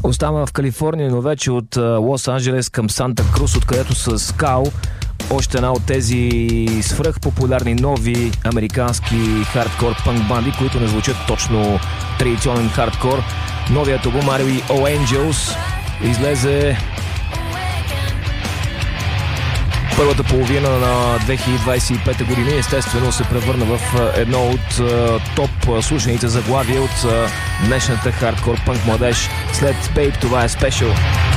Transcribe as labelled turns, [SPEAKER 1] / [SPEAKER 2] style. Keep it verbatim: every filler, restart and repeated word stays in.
[SPEAKER 1] Остава в Калифорния, но вече от Лос-Анджелес към Санта Крус, откъдето с Скал, още една от тези свръхпопулярни нови американски хардкор пънк банди, които не звучат точно традиционен хардкор. Новият албум R E O Angels излезе първата половина на две хиляди двадесет и пета година и естествено се превърна в едно от uh, топ слушаните заглавия от uh, днешната хардкор пънк младеж. След Babe, това е Special.